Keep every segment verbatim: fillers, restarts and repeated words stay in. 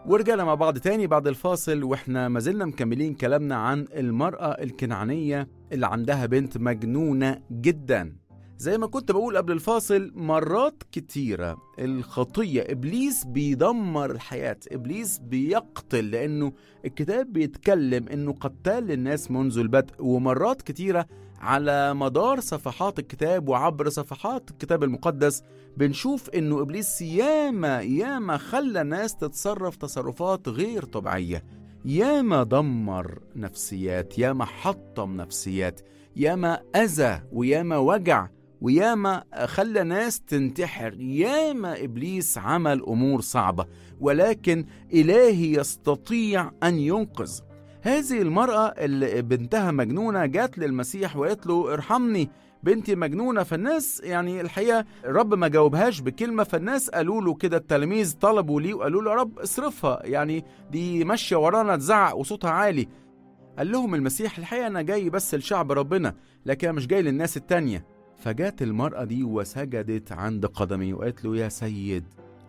ورجعنا مع بعض تاني بعد الفاصل، واحنا ما زلنا مكملين كلامنا عن المرأة الكنعانية اللي عندها بنت مجنونة جدا. زي ما كنت بقول قبل الفاصل، مرات كتيرة الخطية إبليس بيدمر الحياة، إبليس بيقتل، لأنه الكتاب بيتكلم أنه قتال للناس منذ البدء. ومرات كتيرة على مدار صفحات الكتاب وعبر صفحات الكتاب المقدس بنشوف أنه إبليس ياما ياما خلى الناس تتصرف تصرفات غير طبيعية، ياما دمر نفسيات، ياما حطم نفسيات، ياما أذى وياما وجع، وياما خلى ناس تنتحر. ياما إبليس عمل أمور صعبة، ولكن إلهي يستطيع أن ينقذ. هذه المرأة اللي بنتها مجنونة جات للمسيح وقالت له ارحمني بنتي مجنونة. فالناس يعني الحقيقة الرب ما جاوبهاش بكلمة، فالناس قالوا له كده، التلاميذ طلبوا ليه وقالوا له يا رب اصرفها، يعني دي ماشية ورانا تزعق وصوتها عالي. قال لهم المسيح الحقيقة أنا جاي بس لشعب ربنا، لكن مش جاي للناس التانية. فجات المرأة دي وسجدت عند قدمي وقالت له يا سيد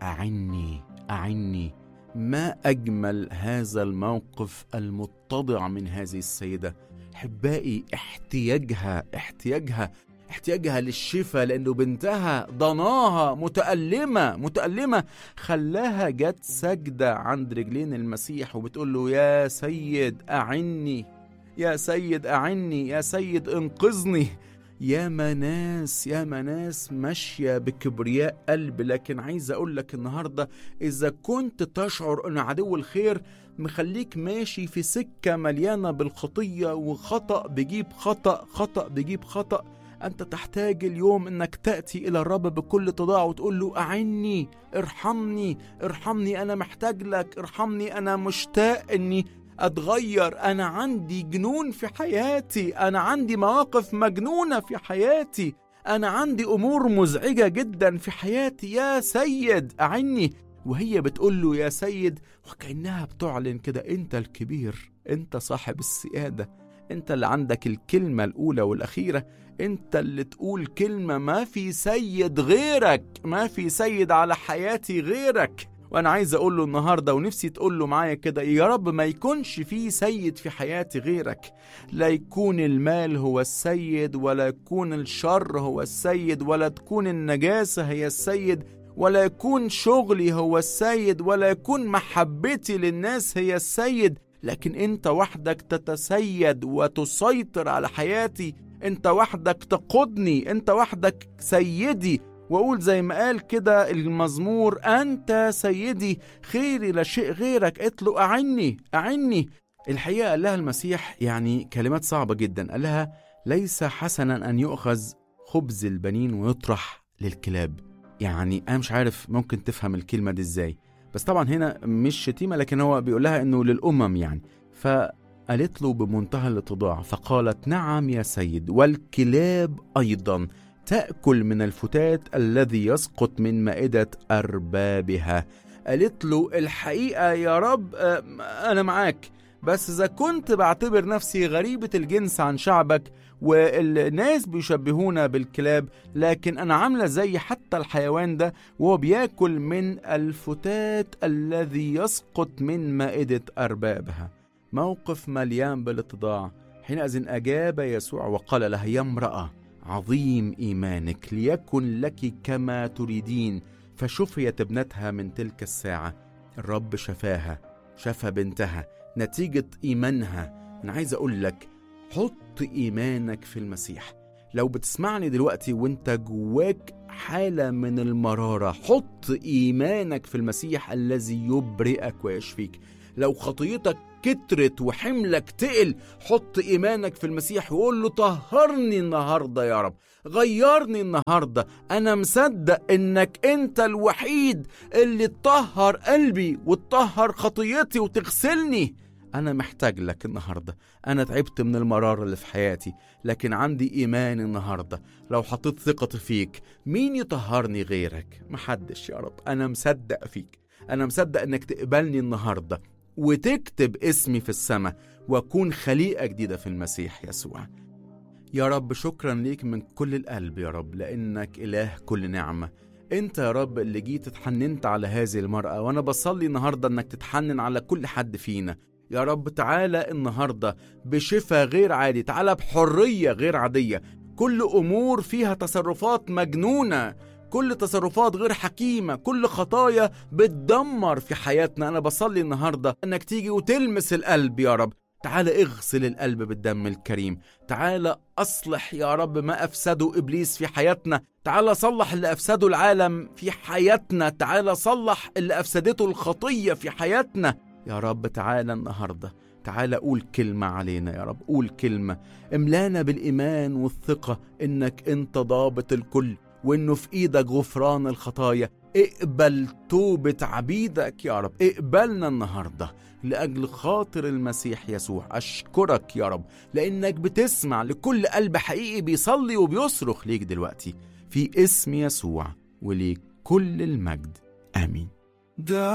أعني أعني. ما أجمل هذا الموقف المتضع من هذه السيدة. حبائي احتياجها احتياجها احتياجها للشفاء، لأنه بنتها ضناها متألمة متألمة خلاها جت سجدة عند رجلين المسيح وبتقول له يا سيد أعني، يا سيد أعني، يا سيد انقذني. يا مناس يا مناس ماشية بكبرياء قلب. لكن عايز أقول لك النهاردة، إذا كنت تشعر أن عدو الخير مخليك ماشي في سكة مليانة بالخطية وخطأ بيجيب خطأ، خطأ بيجيب خطأ، أنت تحتاج اليوم أنك تأتي إلى الرب بكل تضاع وتقول له أعني، ارحمني ارحمني، أنا محتاج لك، ارحمني، أنا مشتاق أني أتغير، أنا عندي جنون في حياتي، أنا عندي مواقف مجنونة في حياتي، أنا عندي أمور مزعجة جدا في حياتي، يا سيد أعني. وهي بتقول له يا سيد، وكأنها بتعلن كده أنت الكبير، أنت صاحب السيادة، أنت اللي عندك الكلمة الأولى والأخيرة، أنت اللي تقول كلمة، ما في سيد غيرك، ما في سيد على حياتي غيرك. وأنا عايز أقول له النهاردة ونفسي تقول له معايا كده، يا رب ما يكونش في سيد في حياتي غيرك، لا يكون المال هو السيد، ولا يكون الشر هو السيد، ولا تكون النجاسة هي السيد، ولا يكون شغلي هو السيد، ولا يكون محبتي للناس هي السيد، لكن أنت وحدك تتسيد وتسيطر على حياتي، أنت وحدك تقودني، أنت وحدك سيدي. وأقول زي ما قال كده المزمور، أنت سيدي خيري لا شيء غيرك، قلت له أعني أعني. الحقيقة قال لها المسيح يعني كلمات صعبة جدا، قال لها ليس حسنا أن يؤخذ خبز البنين ويطرح للكلاب. يعني أنا مش عارف ممكن تفهم الكلمة دي إزاي، بس طبعا هنا مش شتيمة، لكن هو بيقول لها إنه للأمم يعني. فقالت له بمنتهى الاتضاع، فقالت نعم يا سيد، والكلاب أيضا تأكل من الفتات الذي يسقط من مائدة أربابها. قالت له الحقيقة يا رب أنا معاك، بس إذا كنت بعتبر نفسي غريبة الجنس عن شعبك والناس بيشبهونا بالكلاب، لكن أنا عاملة زي حتى الحيوان ده وهو بيأكل من الفتات الذي يسقط من مائدة أربابها. موقف مليان بالاتضاع. حينئذ أجاب يسوع وقال لها يا امرأة عظيم إيمانك، ليكن لك كما تريدين. فشفيت ابنتها من تلك الساعة. الرب شفاها، شفى بنتها نتيجة إيمانها. أنا عايز أقول لك، حط إيمانك في المسيح. لو بتسمعني دلوقتي وانت جواك حالة من المرارة، حط إيمانك في المسيح الذي يبرئك ويشفيك. لو خطيتك كترت وحملك تقل، حط إيمانك في المسيح وقول له طهرني النهاردة يا رب، غيرني النهاردة. أنا مصدق إنك أنت الوحيد اللي تطهر قلبي وتطهر خطيتي وتغسلني. أنا محتاج لك النهاردة. أنا تعبت من المرار اللي في حياتي، لكن عندي إيمان النهاردة. لو حطيت ثقتي فيك، مين يطهرني غيرك؟ محدش يا رب. أنا مصدق فيك، أنا مصدق إنك تقبلني النهاردة وتكتب اسمي في السماء وأكون خليقة جديدة في المسيح يسوع. يا رب شكرا ليك من كل القلب يا رب، لأنك إله كل نعمة. انت يا رب اللي جيت اتحننت على هذه المرأة، وانا بصلي النهاردة انك تتحنن على كل حد فينا. يا رب تعالى النهاردة بشفاء غير عادي، تعالى بحرية غير عادية. كل امور فيها تصرفات مجنونة، كل تصرفات غير حكيمة، كل خطايا بتدمر في حياتنا، انا بصلي النهاردة انك تيجي وتلمس القلب يا رب. تعالى اغسل القلب بالدم الكريم، تعالى أصلح يا رب ما أفسده إبليس في حياتنا، تعالى صلح اللي أفسده العالم في حياتنا، تعالى صلح اللي أفسدته الخطية في حياتنا يا رب. تعالى النهاردة، تعالى قول كلمة علينا يا رب، قول كلمة املانا بالإيمان والثقة إنك أنت ضابط الكل، وإنه في إيدك غفران الخطايا. اقبل توبة عبيدك يا رب، اقبلنا النهاردة لأجل خاطر المسيح يسوع. أشكرك يا رب لأنك بتسمع لكل قلب حقيقي بيصلي وبيصرخ ليك دلوقتي، في اسم يسوع، وليك كل المجد، آمين.